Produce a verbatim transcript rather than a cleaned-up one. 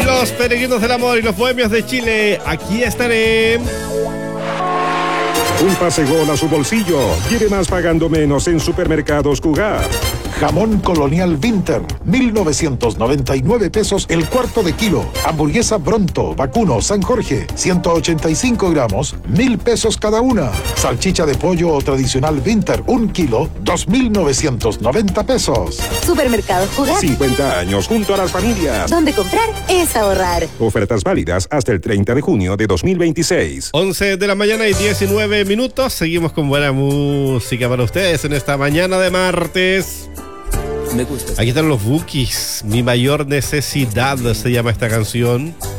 los peregrinos del amor y los bohemios de Chile, aquí estaré. Un pase gol a su bolsillo. Quiere más pagando menos en Supermercados Cugat. Jamón Colonial Winter, mil novecientos noventa y nueve pesos el cuarto de kilo. Hamburguesa Bronto, vacuno, San Jorge, ciento ochenta y cinco gramos, mil pesos cada una. Salchicha de pollo o tradicional Winter, un kilo, dos mil novecientos noventa pesos. Supermercados Cugat. cincuenta años junto a las familias. Donde comprar es ahorrar. Ofertas válidas hasta el treinta de junio de dos mil veintiséis. once de la mañana y diecinueve minutos. Seguimos con buena música para ustedes en esta mañana de martes. Me gusta. Aquí están los Bukis. Mi mayor necesidad se llama esta canción.